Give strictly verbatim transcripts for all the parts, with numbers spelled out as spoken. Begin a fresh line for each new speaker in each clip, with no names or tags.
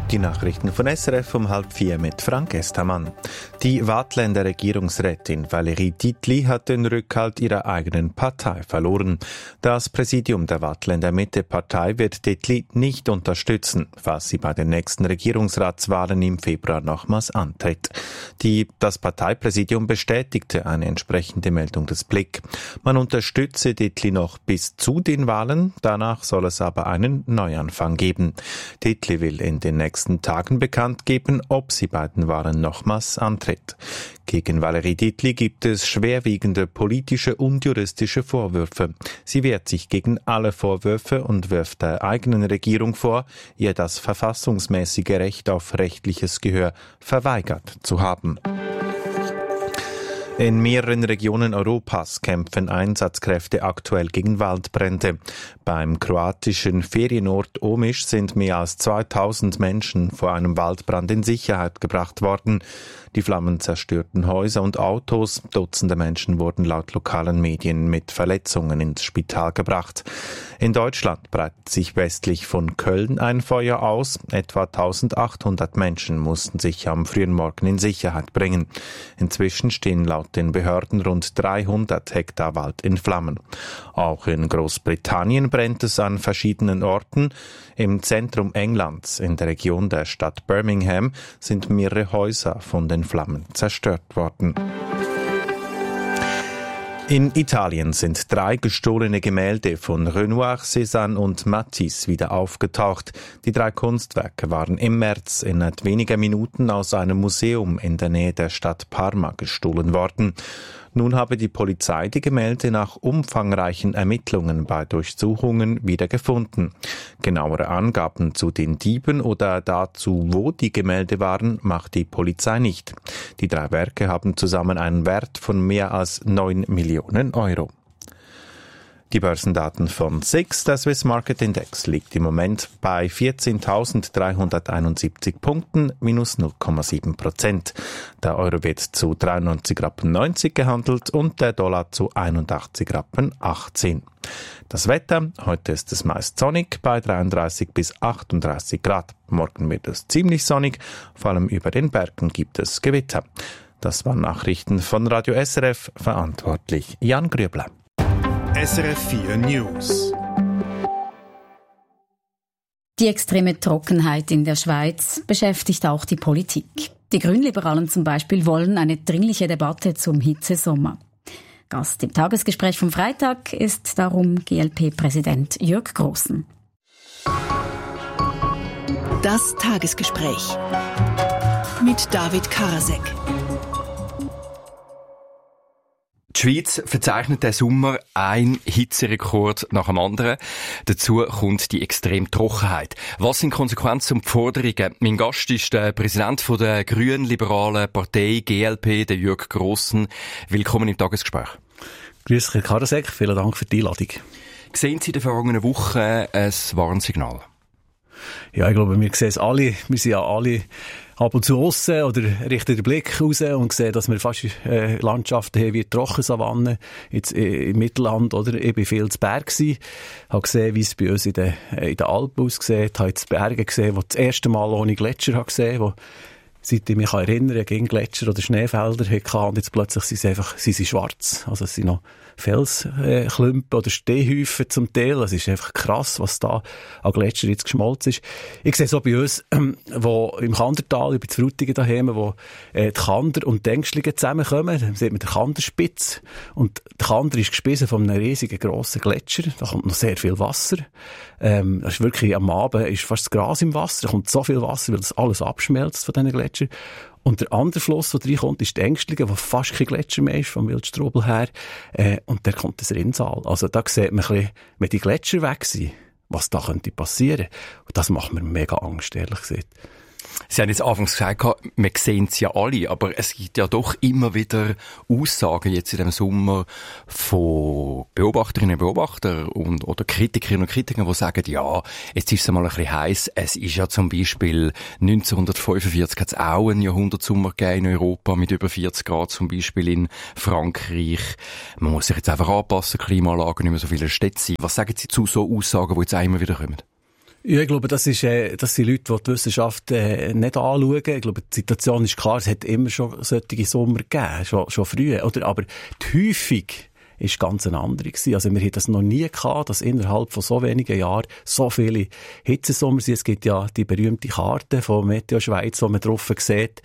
Die Nachrichten von S R F um halb vier mit Frank Estermann. Die Waadtländer Regierungsrätin Valérie Dietli hat den Rückhalt ihrer eigenen Partei verloren. Das Präsidium der Waadtländer Mitte-Partei wird Dietli nicht unterstützen, falls sie bei den nächsten Regierungsratswahlen im Februar nochmals antritt. Die, das Parteipräsidium bestätigte eine entsprechende Meldung des Blick. Man unterstütze Dietli noch bis zu den Wahlen, danach soll es aber einen Neuanfang geben. Dietli will in den nächsten Tagen bekannt geben, ob sie bei den Wahlen nochmals antritt. Gegen Valérie Dietli gibt es schwerwiegende politische und juristische Vorwürfe. Sie wehrt sich gegen alle Vorwürfe und wirft der eigenen Regierung vor, ihr das verfassungsmäßige Recht auf rechtliches Gehör verweigert zu haben. In mehreren Regionen Europas kämpfen Einsatzkräfte aktuell gegen Waldbrände. Beim kroatischen Ferienort Omiš sind mehr als zweitausend Menschen vor einem Waldbrand in Sicherheit gebracht worden. Die Flammen zerstörten Häuser und Autos. Dutzende Menschen wurden laut lokalen Medien mit Verletzungen ins Spital gebracht. In Deutschland breitet sich westlich von Köln ein Feuer aus. Etwa eintausendachthundert Menschen mussten sich am frühen Morgen in Sicherheit bringen. Inzwischen stehen laut den Behörden rund dreihundert Hektar Wald in Flammen. Auch in Großbritannien brennt es an verschiedenen Orten. Im Zentrum Englands, in der Region der Stadt Birmingham, sind mehrere Häuser von den Flammen zerstört worden. In Italien sind drei gestohlene Gemälde von Renoir, Cézanne und Matisse wieder aufgetaucht. Die drei Kunstwerke waren im März innerhalb weniger Minuten aus einem Museum in der Nähe der Stadt Parma gestohlen worden. Nun habe die Polizei die Gemälde nach umfangreichen Ermittlungen bei Durchsuchungen wieder gefunden. Genauere Angaben zu den Dieben oder dazu, wo die Gemälde waren, macht die Polizei nicht. Die drei Werke haben zusammen einen Wert von mehr als neun Millionen Euro. Die Börsendaten von S I X, der Swiss Market Index, liegt im Moment bei vierzehntausenddreihunderteinundsiebzig Punkten, minus null Komma sieben Prozent. Der Euro wird zu dreiundneunzig Rappen neunzig gehandelt und der Dollar zu einundachtzig Rappen achtzehn. Das Wetter, heute ist es meist sonnig bei dreiunddreißig bis achtunddreißig Grad. Morgen wird es ziemlich sonnig, vor allem über den Bergen gibt es Gewitter. Das waren Nachrichten von Radio S R F, verantwortlich Jan Grübler.
S R F vier News.
Die extreme Trockenheit in der Schweiz beschäftigt auch die Politik. Die Grünliberalen zum Beispiel wollen eine dringliche Debatte zum Hitzesommer. Gast im Tagesgespräch vom Freitag ist darum G L P-Präsident Jörg Grossen.
Das Tagesgespräch mit David Karasek.
Die Schweiz verzeichnet diesen Sommer einen Hitzerekord nach dem anderen. Dazu kommt die extreme Trockenheit. Was sind Konsequenzen und die Forderungen? Mein Gast ist der Präsident von der grün-liberalen Partei G L P, der Jörg Grossen. Willkommen im Tagesgespräch.
Grüß dich, Herr Karasek. Vielen Dank für die Einladung.
Sehen Sie in den vergangenen Wochen ein Warnsignal?
Ja, ich glaube, wir sehen es alle. Wir sind ja alle ab und zu aussen oder richten den Blick raus und sehen, dass wir fast äh, Landschaften haben wie Trockensavannen, jetzt äh, im Mittelland, oder? Ich war viel zu Berg gsi, habe gesehen, wie es bei uns in den, äh, in den Alpen aussieht, habe jetzt Berge gesehen, die das erste Mal ohne Gletscher habe gesehen, wo, seit ich mich erinnere, gegen Gletscher oder Schneefelder hatte, und jetzt plötzlich sind sie einfach, sind sie schwarz. Also es sind noch Felsklümpen äh, oder Stehhäufen zum Teil. Es ist einfach krass, was da an Gletscher jetzt geschmolzen ist. Ich sehe so bei uns, ähm, wo im Kandertal, ich bin zu Frutigen daheim, wo äh, die Kander und die Ängstlinge zusammenkommen. Dann sieht man den Kanderspitz. Und der Kander ist gespissen von einem riesigen, grossen Gletscher. Da kommt noch sehr viel Wasser. Ähm, das ist wirklich, am Abend ist fast das Gras im Wasser. Da kommt so viel Wasser, weil das alles abschmelzt von diesen Gletschern. Und der andere Fluss, der reinkommt, ist die Ängstlinge, wo fast kein Gletscher mehr ist, vom Wildstrubel her. Äh, und dann kommt das Rinnsal. Also da sieht man ein bisschen, wenn die Gletscher weg sind, was da könnte passieren. Und das macht mir mega Angst, ehrlich gesagt.
Sie haben jetzt anfangs gesagt, wir sehen es ja alle, aber es gibt ja doch immer wieder Aussagen jetzt in diesem Sommer von Beobachterinnen und Beobachtern und, oder Kritikerinnen und Kritikern, die sagen, ja, jetzt ist es mal ein bisschen heiß. Es ist ja zum Beispiel neunzehnhundertfünfundvierzig hat es auch einen Jahrhundertsommer gegeben in Europa mit über vierzig Grad, zum Beispiel in Frankreich. Man muss sich jetzt einfach anpassen, Klimaanlagen, nicht mehr so viele Städte sein. Was sagen Sie zu so Aussagen, die jetzt auch immer wieder kommen?
Ja, ich glaube, das, ist, äh, das sind Leute, die die Wissenschaft äh, nicht anschauen. Ich glaube, die Situation ist klar, es hat immer schon solche Sommer gegeben, schon, schon früher. Oder? Aber die Häufung ist ganz eine andere gewesen. Also wir hatten das noch nie gehabt, dass innerhalb von so wenigen Jahren so viele Hitzesommer sind. Es gibt ja die berühmte Karte von Meteo Schweiz, wo man drauf sieht,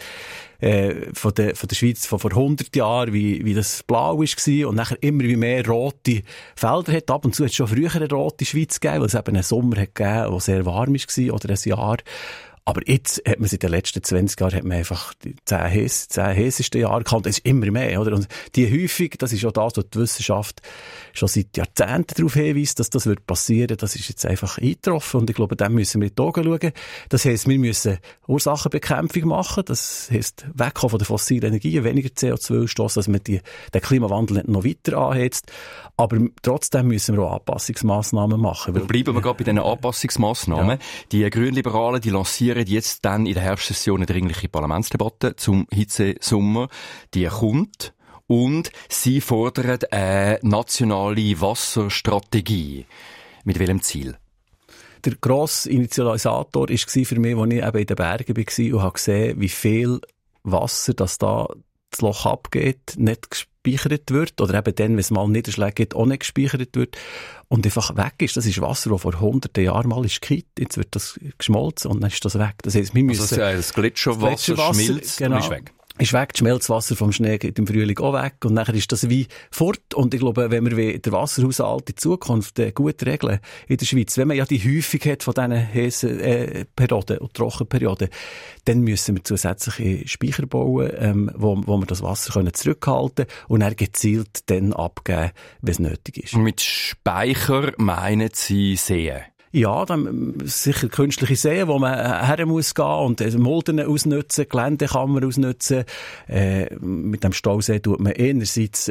äh, von der, von der Schweiz von vor hundert Jahren, wie, wie das blau war und nachher immer wie mehr rote Felder hat. Ab und zu hat es schon früher eine rote Schweiz gegeben, weil es eben einen Sommer hat gegeben, der sehr warm war oder ein Jahr. Aber jetzt hat man seit den letzten zwanzig Jahren hat man einfach die zehn heißesten Jahre gehabt. Es ist immer mehr, oder? Und die Häufung, das ist auch das, was die Wissenschaft schon seit Jahrzehnten darauf hinweist, dass das wird passieren. Das ist jetzt einfach eingetroffen. Und ich glaube, dem müssen wir in die Augen schauen. Das heisst, wir müssen Ursachenbekämpfung machen. Das heisst, wegkommen von der fossilen Energie, weniger C O zwei ausstoßen, dass man die, den Klimawandel nicht noch weiter anheizt. Aber trotzdem müssen wir auch Anpassungsmaßnahmen machen.
Weil, bleiben wir gerade bei diesen Anpassungsmaßnahmen. Ja. Die Grünliberalen, die lancieren jetzt dann in der Herbstsession eine dringliche Parlamentsdebatte zum Hitzesommer. Die kommt und sie fordern eine nationale Wasserstrategie. Mit welchem Ziel?
Der grosse Initialisator war für mich, als ich eben in den Bergen war und habe gesehen, wie viel Wasser das da das Loch abgeht, nicht gespeichert wird, oder eben dann, wenn es mal Niederschläge gibt, auch nicht gespeichert wird und einfach weg ist. Das ist Wasser, das vor hunderten Jahren mal ist gekippt, jetzt wird das geschmolzen und dann ist das weg. Das heisst, wir müssen...
Also das, das Gletscherwasser, das Gletscherwasser schmilzt
genau,
und ist weg.
Ist weg, das Schmelzwasser vom Schnee geht im Frühling auch weg und nachher ist das wie fort. Und ich glaube, wenn wir den Wasserhaushalt in Zukunft äh, gut regeln in der Schweiz, wenn man ja die Häufung hat von diesen heissen äh, Perioden und Trockenperioden, dann müssen wir zusätzliche Speicher bauen, ähm, wo, wo wir das Wasser können zurückhalten und dann gezielt dann abgeben, wenn es nötig ist.
Und mit Speicher meinen Sie Seen?
Ja, dann sicher künstliche Seen, wo man her muss gehen und äh, Mulden ausnutzen, Gelände kann man ausnutzen. Äh, mit dem Stausee tut man einerseits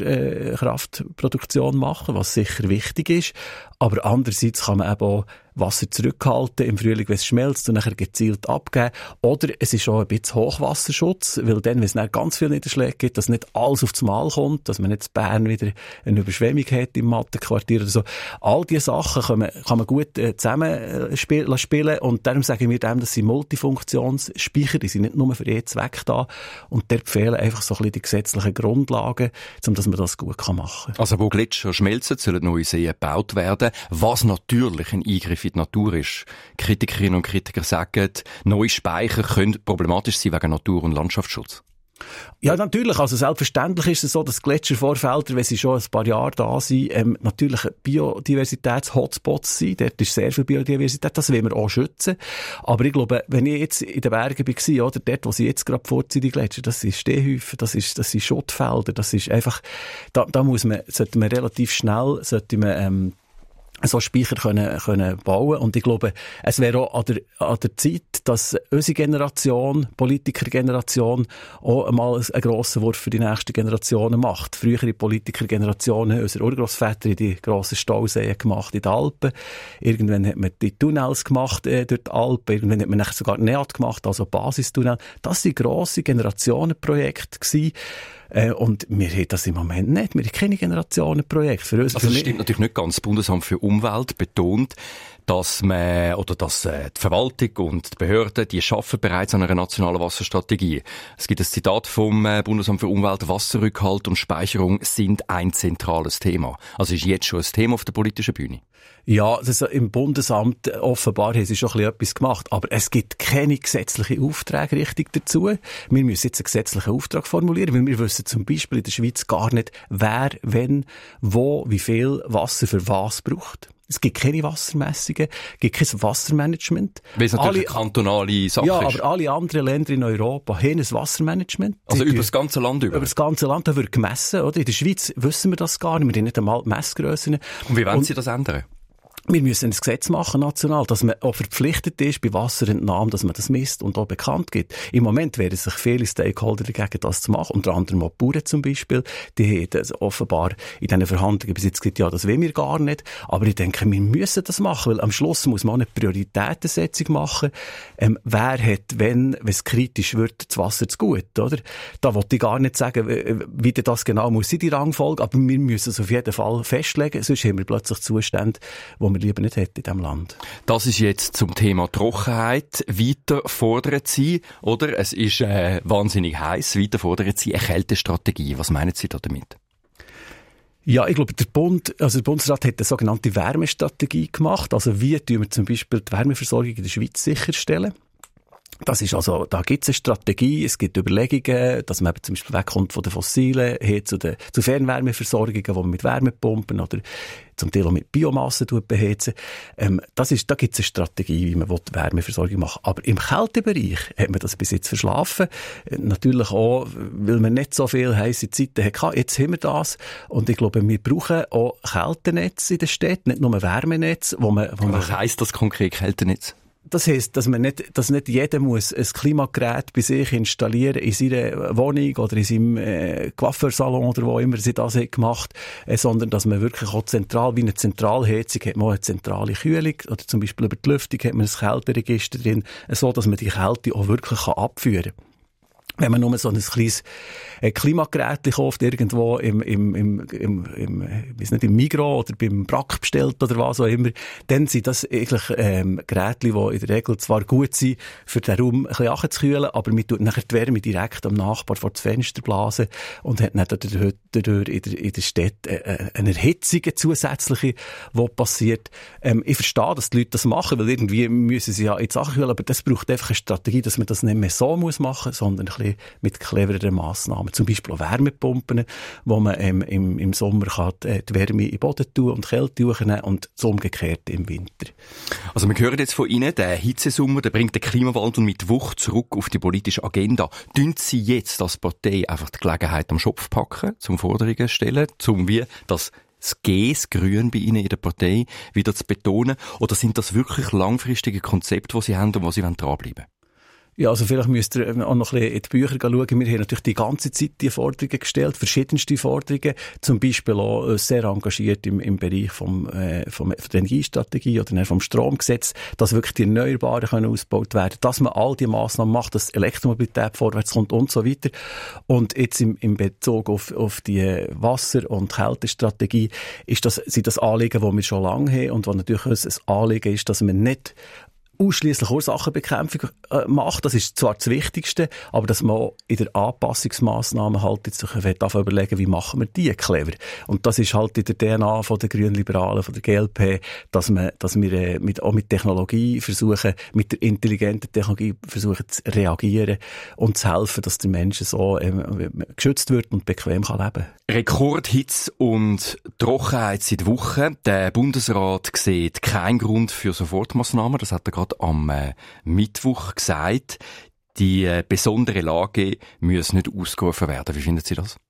Wasserkraftproduktion äh, machen, was sicher wichtig ist, aber andererseits kann man eben auch Wasser zurückhalten im Frühling, wenn es schmelzt und nachher gezielt abgeben. Oder es ist auch ein bisschen Hochwasserschutz, weil dann, wenn es dann ganz viele Niederschläge gibt, dass nicht alles aufs Mal kommt, dass man nicht in Bern wieder eine Überschwemmung hat im Mattenquartier oder so. All diese Sachen kann man, kann man gut äh, zusammen äh, spiel, spielen und darum sagen wir dem, dass sie Multifunktionsspeicher, die sind nicht nur für jeden Zweck da und dort fehlen einfach so ein bisschen die gesetzlichen Grundlagen, um dass man das gut kann machen kann.
Also wo Gletscher schmelzen, sollen neue Seen gebaut werden, was natürlich ein Eingriff in die Natur ist. Kritikerinnen und Kritiker sagen, neue Speicher können problematisch sein wegen Natur- und Landschaftsschutz.
Ja, natürlich. Also selbstverständlich ist es so, dass Gletschervorfelder, wenn sie schon ein paar Jahre da sind, ähm, natürlich Biodiversitäts-Hotspots sind. Dort ist sehr viel Biodiversität. Das wollen wir auch schützen. Aber ich glaube, wenn ich jetzt in den Bergen war, oder dort, wo sie jetzt gerade vorziehen, die Gletscher, das sind Stehhäufen, das ist, das sind Schuttfelder, das ist einfach, da, da muss man, sollte man relativ schnell, sollte man, ähm, so Speicher können, können bauen. Und ich glaube, es wäre auch an der, an der Zeit, dass unsere Generation, Politikergeneration, auch einmal einen grossen Wurf für die nächsten Generationen macht. Frühere Politikergenerationen, unsere Urgroßväter, die grossen Stauseen gemacht in den Alpen. Irgendwann hat man die Tunnels gemacht äh, durch die Alpen. Irgendwann hat man nachher sogar N E A T gemacht, also Basistunnel. Das waren grosse Generationenprojekte gewesen. Äh, und wir haben das im Moment nicht. Wir haben keine Generationenprojekte. Für uns
also das stimmt natürlich nicht ganz. Das Bundesamt für Umwelt betont, dass man, oder dass äh, die Verwaltung und die Behörden, die arbeiten bereits an einer nationalen Wasserstrategie. Es gibt ein Zitat vom äh, Bundesamt für Umwelt: Wasserrückhalt und Speicherung sind ein zentrales Thema. Also ist jetzt schon ein Thema auf der politischen Bühne.
Ja, das, im Bundesamt offenbar haben sie schon ein bisschen etwas gemacht, aber es gibt keine gesetzlichen Aufträge richtig dazu. Wir müssen jetzt einen gesetzlichen Auftrag formulieren, weil wir wissen zum Beispiel in der Schweiz gar nicht, wer, wenn, wo, wie viel Wasser für was braucht. Es gibt keine Wassermessungen, es gibt kein Wassermanagement.
Weil es natürlich alle, eine kantonale Sache
ja,
ist.
Ja, aber alle anderen Länder in Europa haben ein Wassermanagement.
Also
die,
über das ganze Land über?
Über das ganze Land, da wird gemessen, oder? In der Schweiz wissen wir das gar nicht, wir haben nicht einmal Messgrössen.
Und wie wollen Sie das ändern?
Wir müssen ein Gesetz machen, national, dass man auch verpflichtet ist, bei Wasserentnahmen, dass man das misst und auch bekannt gibt. Im Moment wehren sich viele Stakeholder dagegen, das zu machen. Unter anderem auch die Bauern zum Beispiel. Die haben das offenbar in diesen Verhandlungen bis jetzt gesagt, ja, das wollen wir gar nicht. Aber ich denke, wir müssen das machen, weil am Schluss muss man auch eine Prioritätensetzung machen. Ähm, wer hat, wenn, wenn es kritisch wird, das Wasser zu gut, oder? Da wollte ich gar nicht sagen, wie das genau muss sein, die Rangfolge, aber wir müssen es auf jeden Fall festlegen, sonst haben wir plötzlich Zustände, wo wir wir lieber nicht hätten in diesem Land.
Das ist jetzt zum Thema Trockenheit. Weiter fordern Sie, oder? Es ist äh, wahnsinnig heiß. Weiter fordern Sie eine Kältestrategie. Was meinen Sie da damit?
Ja, ich glaube, der Bund, also der Bundesrat hat eine sogenannte Wärmestrategie gemacht. Also wie tun wir zum Beispiel die Wärmeversorgung in der Schweiz sicherstellen? Das ist also, da gibt es eine Strategie, es gibt Überlegungen, dass man eben zum Beispiel wegkommt von den Fossilen hin zu den, zu Fernwärmeversorgungen, wo man mit Wärmepumpen oder zum Teil auch mit Biomasse beheizen. Ähm, das ist, da gibt es eine Strategie, wie man die Wärmeversorgung machen will. Aber im Kältebereich hat man das bis jetzt verschlafen. Äh, natürlich auch, weil man nicht so viele heisse Zeiten hatte. Jetzt haben wir das. Und ich glaube, wir brauchen auch Kältenetze in der Stadt, nicht nur Wärmenetze, wo man, wo man
Was heisst das konkret, Kältenetz?
Das heisst, dass man nicht, dass nicht jeder muss ein Klimagerät bei sich installieren in seiner Wohnung oder in seinem äh, Coiffeursalon oder wo immer sie das hat gemacht, äh, sondern dass man wirklich auch zentral, wie eine Zentralheizung hat man auch eine zentrale Kühlung oder zum Beispiel über die Lüftung hat man ein Kälteregister drin, so dass man die Kälte auch wirklich kann abführen kann. Wenn man nur so ein kleines äh, Klimagerät kauft, irgendwo im, im, im, im, im, ich weiss nicht, im Migros oder beim Brack bestellt oder was auch immer, dann sind das eigentlich ähm, Geräte, die in der Regel zwar gut sind, für den Raum ein bisschen anzukühlen, aber man tut nachher die Wärme direkt am Nachbar vor das Fenster blasen und hat dann dadurch, dadurch in, der, in der Stadt äh, eine Erhitzung zusätzliche, die passiert. Ähm, ich verstehe, dass die Leute das machen, weil irgendwie müssen sie ja in die Sachen kühlen, aber das braucht einfach eine Strategie, dass man das nicht mehr so muss machen, sondern ein bisschen mit clevereren Massnahmen. Zum Beispiel auch Wärmepumpen, wo man ähm, im, im Sommer kann die, die Wärme in den Boden tun und Kälte hochnehmen und das Umgekehrte im Winter.
Also wir hören jetzt von Ihnen, der Hitzesommer, der bringt den Klimawandel mit Wucht zurück auf die politische Agenda. Tun Sie jetzt als Partei einfach die Gelegenheit am Schopf packen, zum Forderungen stellen, zum wie das das G, das Grün bei Ihnen in der Partei wieder zu betonen? Oder sind das wirklich langfristige Konzepte, die Sie haben und wo Sie dranbleiben wollen?
Ja, also vielleicht müsst ihr auch noch ein bisschen in die Bücher schauen. Wir haben natürlich die ganze Zeit die Forderungen gestellt, verschiedenste Forderungen, zum Beispiel auch sehr engagiert im, im Bereich vom, äh, vom, der Energiestrategie oder vom Stromgesetz, dass wirklich die Erneuerbaren können ausgebaut werden, dass man all die Massnahmen macht, dass Elektromobilität vorwärts kommt und so weiter. Und jetzt im, im Bezug auf, auf die Wasser- und Kältestrategie ist das, sind das Anliegen, die wir schon lange haben und was natürlich ein Anliegen ist, dass man nicht ausschliesslich Ursachenbekämpfung äh, macht. Das ist zwar das Wichtigste, aber dass man in der Anpassungsmaßnahmen halt jetzt sich überlegen, wie machen wir die clever. Und das ist halt in der D N A von der Grünliberalen, von der G L P, dass man, dass wir äh, mit, auch mit Technologie versuchen, mit der intelligenten Technologie versuchen zu reagieren und zu helfen, dass der Mensch so ähm, geschützt wird und bequem kann leben.
Rekordhitze und Trockenheit seit Wochen. Der Bundesrat sieht keinen Grund für Sofortmaßnahmen. Das hat er gerade am äh, Mittwoch gesagt. Die äh, besondere Lage muss nicht ausgerufen werden. Wie finden Sie das?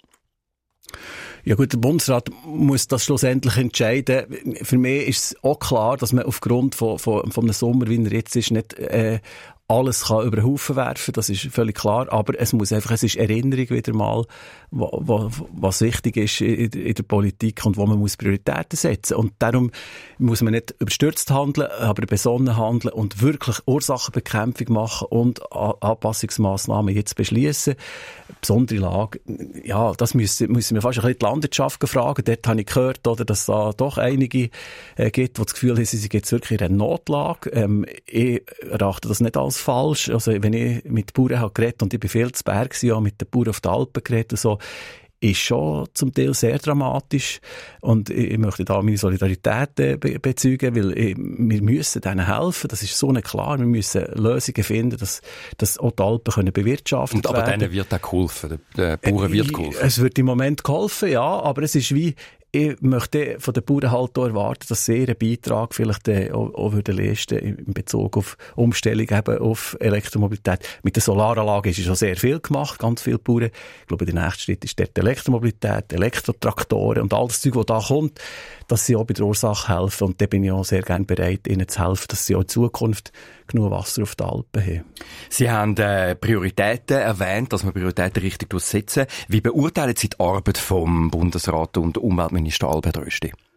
Ja gut, der Bundesrat muss das schlussendlich entscheiden. Für mich ist es auch klar, dass man aufgrund von, von, von einem Sommer, wie er jetzt ist, nicht äh, alles kann über den Haufen werfen, das ist völlig klar, aber es muss einfach, es ist Erinnerung wieder mal, wo, wo, was wichtig ist in, in der Politik und wo man muss Prioritäten setzen. Und darum muss man nicht überstürzt handeln, aber besonnen handeln und wirklich Ursachenbekämpfung machen und Anpassungsmaßnahmen jetzt beschließen. Besondere Lage, ja, das müssen, müssen wir fast ein bisschen die Landwirtschaft fragen. Dort habe ich gehört, oder, dass es da doch einige äh, gibt, die das Gefühl haben, sie sind jetzt wirklich in einer Notlage. Ähm, ich erachte das nicht als falsch. Also, wenn ich mit Bauern habe geredet und ich bin viel zu Berg gewesen, auch mit den Bauern auf den Alpen geredet und so, ist schon zum Teil sehr dramatisch. Und ich, ich möchte da meine Solidarität äh, be- bezeugen, weil ich, wir müssen denen helfen. Das ist so nicht klar. Wir müssen Lösungen finden, dass, dass auch die Alpen können bewirtschaftet
werden. Aber
werden.
denen wird auch geholfen. Der Bauern wird geholfen.
Es wird im Moment geholfen, ja. Aber es ist wie, ich möchte von den Bauern halt auch erwarten, dass sie ihren Beitrag vielleicht äh, auch, auch würden leisten in Bezug auf Umstellung eben auf Elektromobilität. Mit der Solaranlage ist schon sehr viel gemacht, ganz viele Bauern. Ich glaube, der nächste Schritt ist dort die Elektromobilität, Elektrotraktoren und all das Zeug, das da kommt, dass sie auch bei der Ursache helfen. Und da bin ich auch sehr gerne bereit, ihnen zu helfen, dass sie auch in Zukunft genug Wasser auf den Alpen haben.
Sie haben äh, Prioritäten erwähnt, dass man Prioritäten richtig durchsetzen. Wie beurteilen Sie die Arbeit vom Bundesrat und Umweltminister Albert Rösti?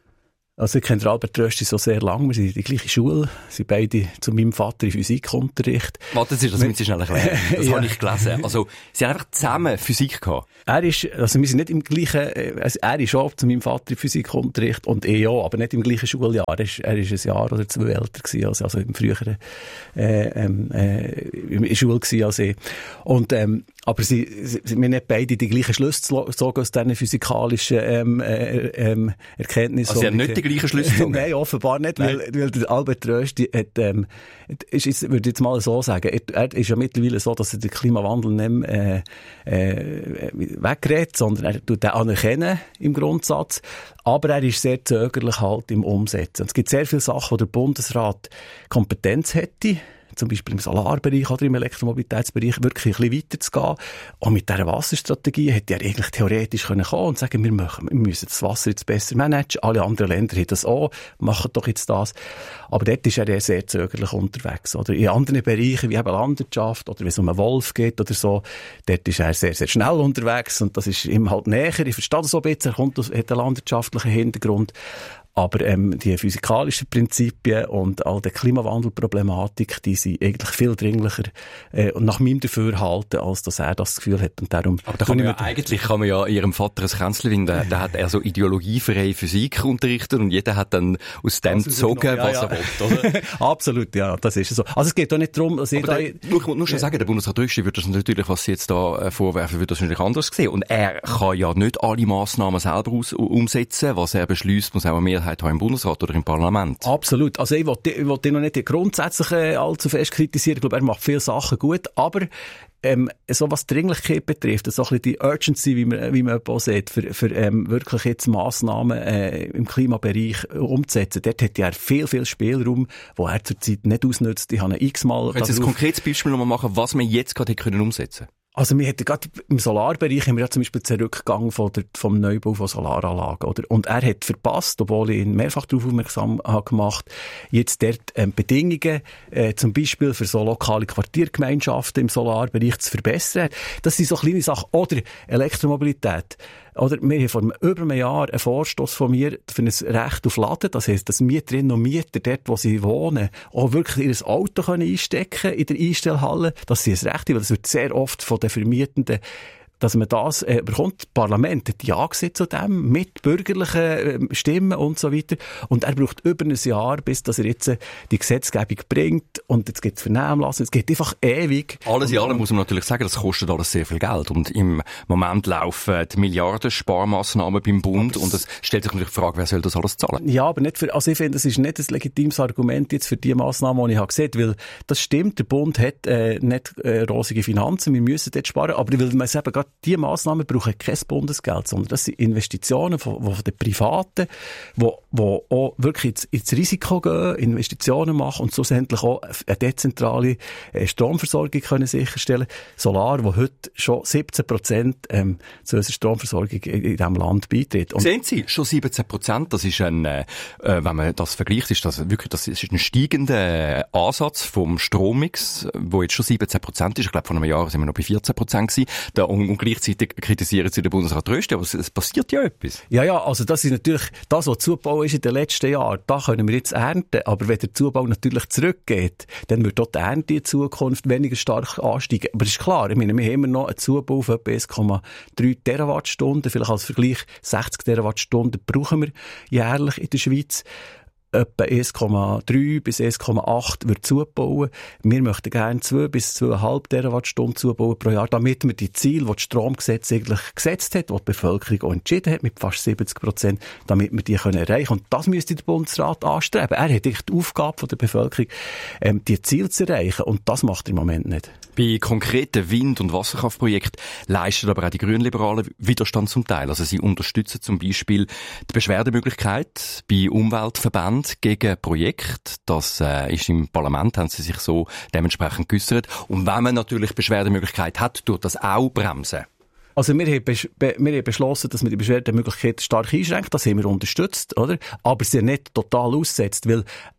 Also ich kenne Albert Rösti so sehr lange, wir sind in der gleichen Schule, sind beide zu meinem Vater in Physikunterricht.
Warte, das, ist, das müssen Sie schnell erklären. Das ja. habe ich gelesen. Also, Sie haben einfach zusammen Physik gehabt?
Er ist, also wir sind nicht im gleichen, also er ist auch zu meinem Vater in Physikunterricht und ich auch, aber nicht im gleichen Schuljahr. Er ist, er ist ein Jahr oder zwei älter gewesen, also, also im früheren, äh, äh, in der Schule gewesen als ich. Und, ähm, aber sie, sie, wir haben nicht beide die gleichen Schlüsse gezogen aus diesen physikalischen, ähm, äh, ähm, Erkenntnissen.
Also, Sie haben nicht die gleichen Schlüsse gezogen?
Nein, offenbar nicht, weil, weil der Albert Rösti hat, ähm, ist, ist, würde ich jetzt mal so sagen, er, er ist ja mittlerweile so, dass er den Klimawandel nicht mehr, äh, äh, wegredet, sondern er tut den anerkennen im Grundsatz. Aber er ist sehr zögerlich halt im Umsetzen. Und es gibt sehr viele Sachen, wo der Bundesrat Kompetenz hätte, zum Beispiel im Solarbereich oder im Elektromobilitätsbereich, wirklich ein bisschen weiter zu gehen. Und mit dieser Wasserstrategie hätte er eigentlich theoretisch kommen können und sagen, wir, machen, wir müssen das Wasser jetzt besser managen. Alle anderen Länder haben das auch, machen doch jetzt das. Aber dort ist er sehr zögerlich unterwegs. Oder in anderen Bereichen, wie eben Landwirtschaft oder wenn es um einen Wolf geht oder so, dort ist er sehr, sehr schnell unterwegs und das ist ihm halt näher. Ich verstehe das so ein bisschen, er kommt aus, hat einen landwirtschaftlichen Hintergrund. Aber ähm, die physikalischen Prinzipien und all die Klimawandelproblematik, die sind eigentlich viel dringlicher äh, nach meinem Dafürhalten, als dass er das Gefühl hat. Und darum
aber da kann man ja, eigentlich kann man ja Ihrem Vater ein Kränzchen finden. Da, da hat er so ideologiefreie Physik unterrichtet und jeder hat dann aus dem gezogen, ja, was ja. er will, oder?
Absolut, ja, das ist so. Also es geht doch nicht darum, dass ich da...
Der, nur, nur schon sagen, der Bundesrat Rösti wird das natürlich, was Sie jetzt da äh, vorwerfen, wird das natürlich anders sehen. Und er kann ja nicht alle Massnahmen selber aus, umsetzen. Was er beschließt, muss auch mehr haben im Bundesrat oder im Parlament.
Absolut. Also ich wollte, ich wollte ihn noch nicht grundsätzlich äh, allzu fest kritisieren. Ich glaube, er macht viele Sachen gut, aber ähm, so was Dringlichkeit betrifft, so ein bisschen die Urgency, wie man, wie man auch sieht, für, für ähm, wirklich jetzt Massnahmen äh, im Klimabereich umzusetzen, dort hat er viel, viel Spielraum, wo er zurzeit nicht ausnutzt. Ich habe ihn x-mal...
Können Sie ein konkretes Beispiel noch machen, was wir jetzt gerade können umsetzen können?
Also wir hätten gerade im Solarbereich haben wir ja zum Beispiel den Rückgang von der, vom Neubau von Solaranlagen, oder? Und er hat verpasst, obwohl ich ihn mehrfach darauf aufmerksam habe gemacht, jetzt dort ähm, Bedingungen, äh, zum Beispiel für so lokale Quartiergemeinschaften im Solarbereich zu verbessern. Das sind so kleine Sachen. Oder Elektromobilität. Oder wir haben vor über einem Jahr einen Vorstoss von mir für ein Recht auf Laden. Das heisst, dass Mieterinnen und Mieter dort, wo sie wohnen, auch wirklich ihr Auto können einstecken in der Einstellhalle. Das ist ein Recht, weil das wird sehr oft von den Vermietenden, dass man das äh, bekommt. Das Parlament hat ja gesagt zu dem, mit bürgerlichen äh, Stimmen und so weiter. Und er braucht über ein Jahr, bis dass er jetzt äh, die Gesetzgebung bringt. Und jetzt gibt es Vernehmlassung. Es geht einfach ewig.
Alles in allem muss man natürlich sagen, das kostet alles sehr viel Geld. Und im Moment laufen die Milliarden Sparmaßnahmen beim Bund. Und es stellt sich natürlich die Frage, wer soll das alles zahlen?
Ja, aber nicht für, also ich finde, das ist nicht ein legitimes Argument jetzt für die Massnahmen, die ich habe gesehen, weil das stimmt, der Bund hat äh, nicht äh, rosige Finanzen, wir müssen dort sparen, aber weil man es eben gerade diese Massnahmen brauchen kein Bundesgeld, sondern das sind Investitionen von, von den Privaten, die, die auch wirklich ins, ins Risiko gehen, Investitionen machen und schlussendlich auch eine dezentrale Stromversorgung können sicherstellen. Solar, wo heute schon siebzehn Prozent ähm, zu unserer Stromversorgung in, in diesem Land beitritt. Und
sehen Sie, schon siebzehn Prozent, das ist ein, äh, wenn man das vergleicht, ist das wirklich, das ist ein steigender Ansatz vom Strommix, wo jetzt schon siebzehn Prozent ist. Ich glaube, vor einem Jahr sind wir noch bei vierzehn Prozent gewesen. Da, und, und gleichzeitig kritisieren Sie den Bundesrat Rösti, aber es, es passiert ja etwas.
Ja, ja, also das ist natürlich, das, was Zubau ist in den letzten Jahren, da können wir jetzt ernten, aber wenn der Zubau natürlich zurückgeht, dann wird dort die Ernte in Zukunft weniger stark ansteigen. Aber das ist klar, ich meine, wir haben immer noch einen Zubau von etwa eins Komma drei Terawattstunden, vielleicht als Vergleich sechzig Terawattstunden brauchen wir jährlich in der Schweiz. Etwa eins Komma drei bis eins Komma acht wird zubauen. Wir möchten gerne zwei bis zwei Komma fünf Terawattstunden zubauen pro Jahr, damit wir die Ziele, die das Stromgesetz eigentlich gesetzt hat, die die Bevölkerung auch entschieden hat, mit fast siebzig Prozent, damit wir die können erreichen können. Und das müsste der Bundesrat anstreben. Er hat die Aufgabe von der Bevölkerung, ähm, die Ziele zu erreichen. Und das macht er im Moment nicht.
Bei konkreten Wind- und Wasserkraftprojekten leisten aber auch die Grünliberalen Widerstand zum Teil. Also sie unterstützen zum Beispiel die Beschwerdemöglichkeit bei Umweltverbänden gegen Projekte. Das äh, ist im Parlament, haben sie sich so dementsprechend geäussert. Und wenn man natürlich Beschwerdemöglichkeit hat, tut das auch bremsen.
Also wir haben, besch- be- wir haben beschlossen, dass man die Beschwerdemöglichkeit stark einschränkt. Das haben wir unterstützt, oder? Aber sie nicht total aussetzt, weil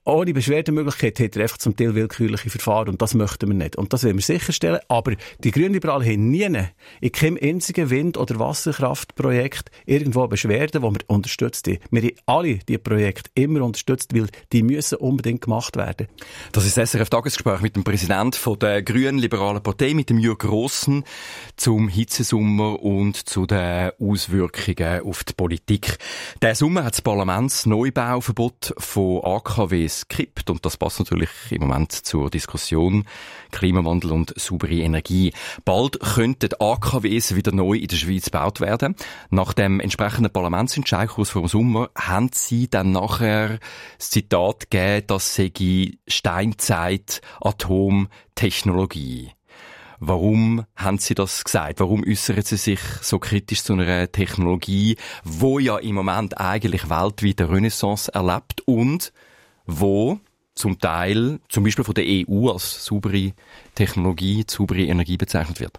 ohne Beschwerdemöglichkeit hat er einfach zum Teil willkürliche Verfahren und das möchten wir nicht. Und das wollen wir sicherstellen. Aber die Grünliberalen haben nie in keinem einzigen Wind- oder Wasserkraftprojekt irgendwo eine Beschwerde, die wir unterstützt haben. Wir haben alle diese Projekte immer unterstützt, weil die müssen unbedingt gemacht werden.
Das ist das S R F-Tagesgespräch mit dem Präsidenten der Grünliberalen Partei, mit dem Jürg Grossen, zum Hitzesommer und zu den Auswirkungen auf die Politik. Der Sommer hat das Parlamentsneubauverbot von A K Ws gekippt und das passt natürlich im Moment zur Diskussion Klimawandel und saubere Energie. Bald könnten A K Ws wieder neu in der Schweiz gebaut werden. Nach dem entsprechenden Parlamentsentscheid kurz vor dem Sommer haben sie dann nachher das Zitat gegeben, das sei Steinzeit Atomtechnologie. Warum haben Sie das gesagt? Warum äußern Sie sich so kritisch zu einer Technologie, wo ja im Moment eigentlich weltweit eine Renaissance erlebt und wo zum Teil, zum Beispiel von der E U, als saubere Technologie, saubere Energie bezeichnet wird?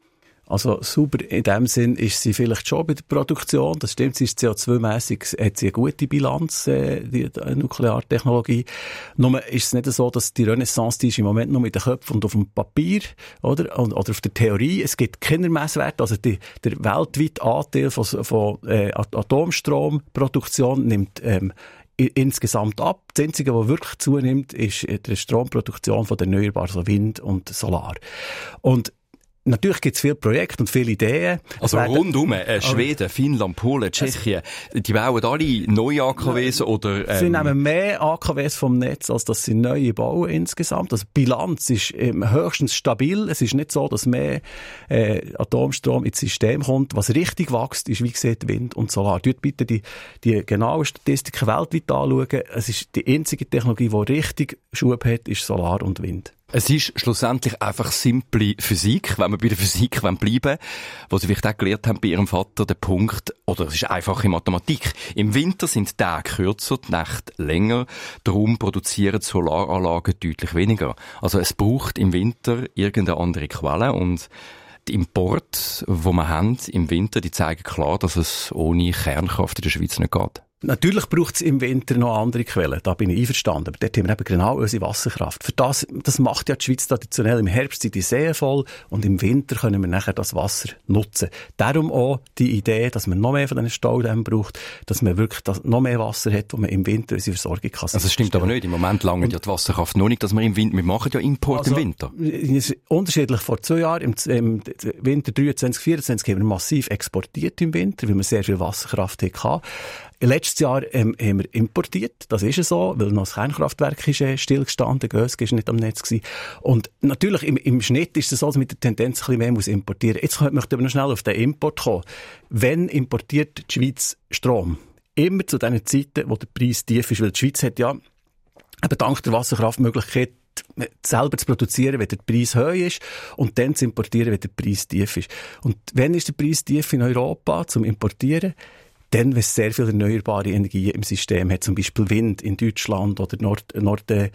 Also sauber in dem Sinn ist sie vielleicht schon bei der Produktion. Das stimmt, sie ist C O zwei mässig, hat sie eine gute Bilanz, äh, die, die Nukleartechnologie. Nur ist es nicht so, dass die Renaissance, die ist im Moment nur mit den Köpfen und auf dem Papier, oder? Und, oder auf der Theorie. Es gibt keine Messwerte. Also die, der weltweite Anteil von, von äh, Atomstromproduktion nimmt ähm, insgesamt ab. Das Einzige, was wirklich zunimmt, ist die Stromproduktion von Erneuerbaren, also Wind und Solar. Und natürlich gibt es viele Projekte und viele Ideen.
Also werden, rundum, äh, Schweden, Finnland, Polen, Tschechien, die bauen alle neue A K Ws oder... Ähm,
sie nehmen mehr A K Ws vom Netz, als dass sie neue bauen insgesamt. Also die Bilanz ist ähm, höchstens stabil. Es ist nicht so, dass mehr äh, Atomstrom ins System kommt. Was richtig wächst, ist wie gesagt Wind und Solar. Dort bitte die, die genauen Statistiken weltweit anschauen. Es ist die einzige Technologie, die richtig Schub hat, ist Solar und Wind.
Es ist schlussendlich einfach simple Physik, wenn wir bei der Physik bleiben wollen, wo Sie vielleicht auch gelernt haben bei Ihrem Vater, der Punkt, oder es ist einfache Mathematik. Im Winter sind die Tage kürzer, die Nächte länger, darum produzieren Solaranlagen deutlich weniger. Also es braucht im Winter irgendeine andere Quelle und die Importe, die wir haben im Winter, die zeigen klar, dass es ohne Kernkraft in der Schweiz nicht geht.
Natürlich braucht es im Winter noch andere Quellen, da bin ich einverstanden. Aber dort haben wir eben genau unsere Wasserkraft. Für das, das macht ja die Schweiz traditionell. Im Herbst sind die Seen voll und im Winter können wir nachher das Wasser nutzen. Darum auch die Idee, dass man noch mehr von diesen Staudämmen braucht, dass man wirklich das, noch mehr Wasser hat, wo man im Winter unsere Versorgung kann.
Also das stimmt aber nicht. Im Moment lange ja die Wasserkraft noch nicht, dass wir im Winter, wir machen ja Import also, im Winter.
Unterschiedlich vor zwei Jahren, im, im Winter dreiundzwanzig, vierundzwanzig haben wir massiv exportiert im Winter, weil wir sehr viel Wasserkraft hatten. Letztes Jahr ähm, haben wir importiert, das ist es so, weil noch das Kernkraftwerk ist äh, stillgestanden, Gösg ist nicht am Netz gewesen. Und natürlich im, im Schnitt ist es so, dass mit der Tendenz ein bisschen mehr muss importieren. Jetzt möchte ich aber noch schnell auf den Import kommen. Wenn importiert die Schweiz Strom? Immer zu den Zeiten, wo der Preis tief ist, weil die Schweiz hat ja eben dank der Wasserkraftmöglichkeit selber zu produzieren, wenn der Preis hoch ist und dann zu importieren, wenn der Preis tief ist. Und wenn ist der Preis tief in Europa zum Importieren? Dann, wenn es sehr viele erneuerbare Energien im System hat, zum Beispiel Wind in Deutschland oder Nord, Nord, äh,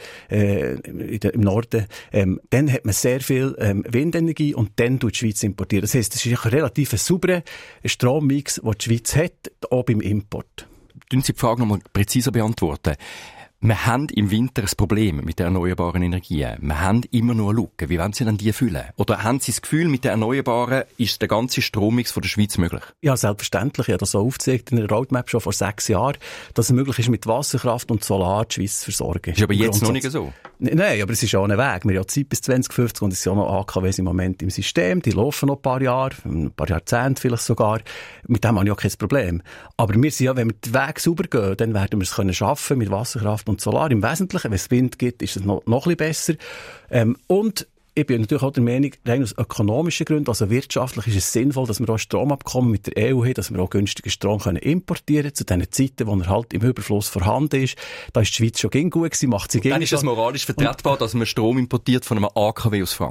in der, im Norden, ähm, dann hat man sehr viel ähm, Windenergie und dann tut die Schweiz importieren. Das heisst, es ist ein relativ sauberer Strommix, den die Schweiz hat, auch beim Import.
Können Sie die Frage nochmal präziser beantworten? Wir haben im Winter ein Problem mit den erneuerbaren Energien. Wir haben immer nur eine Lücke. Wie wollen Sie denn die füllen? Oder haben Sie das Gefühl, mit den Erneuerbaren ist der ganze Strommix von der Schweiz möglich?
Ja, selbstverständlich. Ich habe das so aufgezeigt in der Roadmap schon vor sechs Jahren, dass es möglich ist, mit Wasserkraft und Solar die Schweiz zu versorgen.
Ist aber jetzt noch nicht so?
Nein, aber es ist auch ein Weg. Wir haben ja Zeit bis zwanzig fünfzig und es sind ja noch A K Ws im Moment im System. Die laufen noch ein paar Jahre, ein paar Jahrzehnte vielleicht sogar. Mit dem habe ich auch kein Problem. Aber wir sind ja, wenn wir den Weg sauber gehen, dann werden wir es können schaffen mit Wasserkraft und Solar. Im Wesentlichen, wenn es Wind gibt, ist es noch, noch ein bisschen besser. Ähm, und ich bin natürlich auch der Meinung, rein aus ökonomischen Gründen, also wirtschaftlich ist es sinnvoll, dass wir auch Stromabkommen mit der E U haben, dass wir auch günstigen Strom können importieren können, zu den Zeiten, wo er halt im Überfluss vorhanden ist. Da ist die Schweiz schon gut gewesen, macht sie
gegen. Dann ist es moralisch vertretbar, dass man Strom importiert von einem A K W aus Frankreich?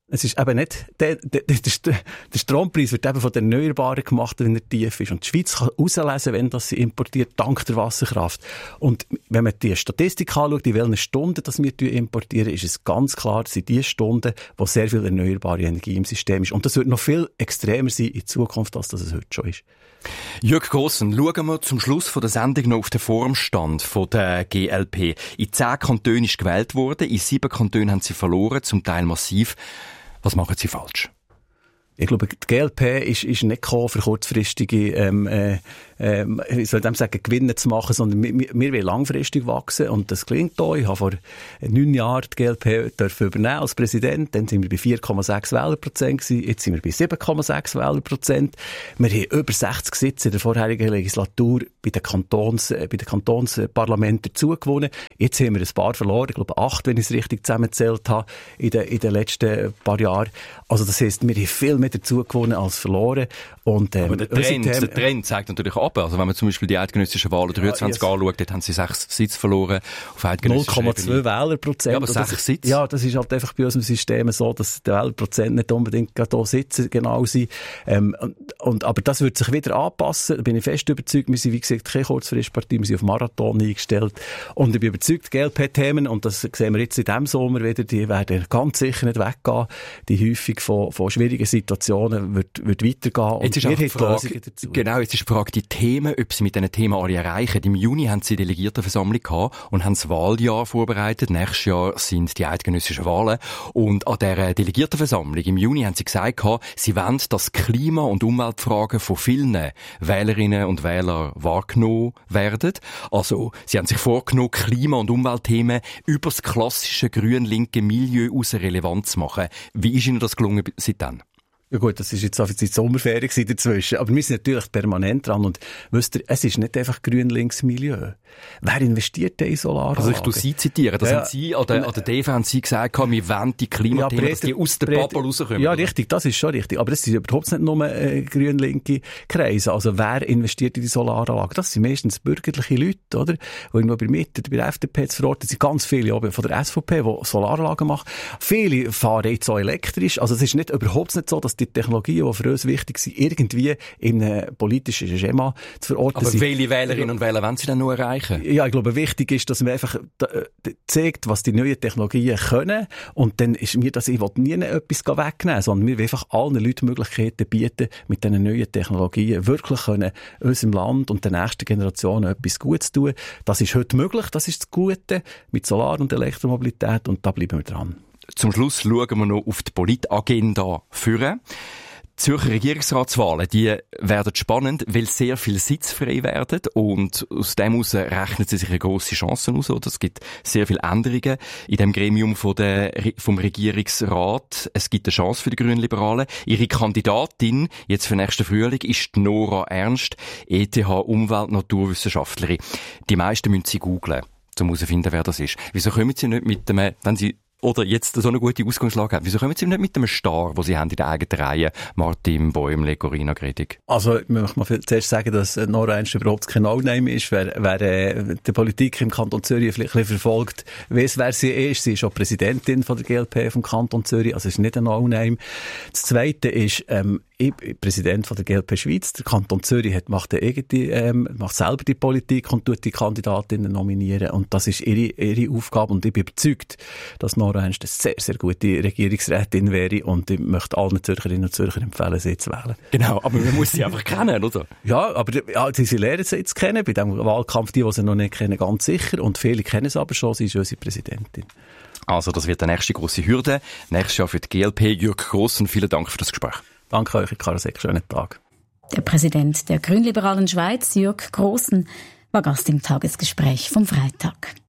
Es ist eben nicht, der, der, der, der Strompreis wird eben von den Erneuerbaren gemacht, wenn er tief ist. Und die Schweiz kann herauslesen, wenn das sie importiert, dank der Wasserkraft. Und wenn man die Statistik anschaut, in welchen Stunden das wir importieren, ist es ganz klar, das sind die Stunden, wo sehr viel erneuerbare Energie im System ist. Und das wird noch viel extremer sein in Zukunft, als das es heute schon ist.
Jürg Grossen, schauen wir zum Schluss von der Sendung noch auf den Formstand von der G L P. In zehn Kantonen ist gewählt worden, in sieben Kantonen haben sie verloren, zum Teil massiv. Was machen Sie falsch?
Ich glaube, die G L P ist, ist nicht gekommen, für kurzfristige, ähm, äh, äh, ich soll dem sagen, Gewinne zu machen, sondern wir, wir wollen langfristig wachsen und das klingt auch. Ich habe vor neun Jahren die G L P dürfen übernehmen als Präsident, dann sind wir bei vier Komma sechs Wählerprozent gewesen, jetzt sind wir bei sieben Komma sechs Wählerprozent. Wir haben über sechzig Sitze in der vorherigen Legislatur bei den Kantons, äh, bei den Kantonsparlamenten dazugewonnen. Jetzt haben wir ein paar verloren, ich glaube acht, wenn ich es richtig zusammengezählt habe, in den, in den letzten paar Jahren. Also das heisst, wir haben viel mehr dazu gewonnen als verloren. Und, ähm,
aber der Trend, Themen, der Trend zeigt natürlich ab. Also wenn man zum Beispiel die eidgenössischen Wahlen dreiundzwanzig ja, yes. anschaut, dort haben sie sechs Sitze verloren auf eidgenössischer
null Komma zwei Wählerprozent.
Ja, aber sechs
das,
Sitze.
Ja, das ist halt einfach bei unserem System so, dass die Wählerprozent nicht unbedingt hier sitzen, genau sind. Ähm, und, und, aber das wird sich wieder anpassen. Da bin ich fest überzeugt. Wir sind, wie gesagt, keine Kurzfristpartie. Wir sind auf Marathon eingestellt. Und ich bin überzeugt, G L P-Themen, und das sehen wir jetzt in diesem Sommer wieder, die werden ganz sicher nicht weggehen. Die Häufung von, von schwierigen Situationen wird, wird weitergehen.
Jetzt ist auch die Frage, dazu. Genau, jetzt ist die Frage, die Themen, ob sie mit diesen Themen alle erreichen. Im Juni haben sie eine Delegiertenversammlung gehabt und haben das Wahljahr vorbereitet. Nächstes Jahr sind die eidgenössischen Wahlen. Und an dieser Delegiertenversammlung im Juni haben sie gesagt, sie wollen, dass Klima- und Umweltfragen von vielen Wählerinnen und Wählern wahrgenommen werden. Also, sie haben sich vorgenommen, Klima- und Umweltthemen über das klassische grün-linke Milieu aus relevant zu machen. Wie ist Ihnen das gelungen seitdem?
Ja gut, das ist jetzt auf die Sommerferien dazwischen. Aber wir sind natürlich permanent dran. Und wisst ihr, es ist nicht einfach grün-links Milieu. Wer investiert denn in Solaranlagen?
Also ich tu Sie zitieren. Das ja, haben Sie, an der, an der D V haben Sie gesagt, wir wollen die Klimathemen, ja, dass die aus der Bubble rauskommen.
Ja, richtig, das ist schon richtig. Aber es sind überhaupt nicht nur äh, grün-linke Kreise. Also wer investiert in die Solaranlagen? Das sind meistens bürgerliche Leute, oder? Die irgendwo bei Mitte, bei der F D P zu verorten sind. Ganz viele auch von der S V P, die Solaranlagen machen. Viele fahren jetzt auch elektrisch. Also es ist nicht, überhaupt nicht so, dass die Technologien, die für uns wichtig sind, irgendwie in einem politischen Schema zu verorten
Aber
sind.
Aber welche Wählerinnen und Wähler wollen Sie denn noch erreichen?
Ja, ich glaube, wichtig ist, dass man einfach äh, zeigt, was die neuen Technologien können. Und dann ist mir das, ich will nie etwas wegnehmen, sondern wir wollen einfach allen Leuten Möglichkeiten bieten, mit diesen neuen Technologien wirklich können unserem Land und der nächsten Generation etwas Gutes tun. Das ist heute möglich, das ist das Gute mit Solar- und Elektromobilität und da bleiben wir dran.
Zum Schluss schauen wir noch auf die Politagenda führen. Die Zürcher Regierungsratswahlen, die werden spannend, weil sehr viele Sitze frei werden und aus dem heraus rechnen sie sich eine grosse Chance aus. Oder? Es gibt sehr viele Änderungen in dem Gremium von der, vom Regierungsrat. Es gibt eine Chance für die Grünliberalen. Ihre Kandidatin jetzt für nächsten Frühling ist die Nora Ernst, E T H-Umwelt-Naturwissenschaftlerin. Die meisten müssen sie googlen, um herauszufinden, wer das ist. Wieso kommen sie nicht mit dem, wenn sie oder jetzt so eine gute Ausgangslage haben. Wieso kommen Sie nicht mit einem Star, den Sie haben in der eigenen Reihe? Martin Bäumle, Corinna Gredig.
Also, ich möchte mal zuerst sagen, dass Nora Ernst überhaupt kein No-Name ist. Wer, wer äh, die Politik im Kanton Zürich vielleicht ein bisschen verfolgt, weiss, wer sie ist. Sie ist auch Präsidentin von der G L P vom Kanton Zürich. Also, es ist nicht ein No-Name. Das Zweite ist, ähm, ich bin Präsident von der G L P Schweiz. Der Kanton Zürich hat, macht, eine eigene, ähm, macht selber die Politik und tut die Kandidatinnen nominieren. Und das ist ihre, ihre Aufgabe. Und ich bin überzeugt, dass Nora Ernst eine sehr, sehr gute Regierungsrätin wäre. Und ich möchte allen Zürcherinnen und Zürcher empfehlen, sie zu wählen.
Genau, aber man muss sie einfach kennen, oder?
Ja, aber ja, sie lernen sie jetzt kennen. Bei diesem Wahlkampf, die, die sie noch nicht kennen, ganz sicher. Und viele kennen sie aber schon. Sie ist unsere Präsidentin.
Also, das wird die nächste grosse Hürde. Nächstes Jahr für die G L P. Jürg Grossen, vielen Dank für das Gespräch.
Danke euch, Karasek. Schönen Tag.
Der Präsident der Grünliberalen Schweiz, Jürg Grossen, war Gast im Tagesgespräch vom Freitag.